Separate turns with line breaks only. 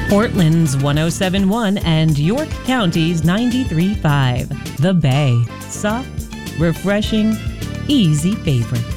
Portland's 107.1 and York County's 93.5. The Bay. Soft, refreshing, easy favorites.